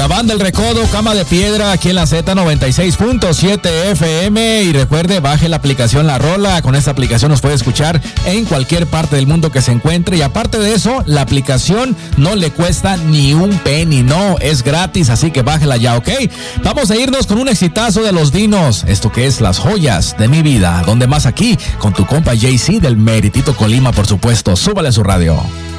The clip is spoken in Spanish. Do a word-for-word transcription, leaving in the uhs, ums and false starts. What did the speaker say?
La banda El Recodo, Cama de Piedra, aquí en la Z noventa y seis punto siete F M. Y recuerde, baje la aplicación La Rola. Con esta aplicación nos puede escuchar en cualquier parte del mundo que se encuentre. Y aparte de eso, la aplicación no le cuesta ni un penny. No, es gratis, así que bájela ya, ¿ok? Vamos a irnos con un exitazo de Los Dinos. Esto que es Las Joyas de Mi Vida. Donde más aquí, con tu compa Jay-Z del Meritito Colima, por supuesto. Súbale a su radio.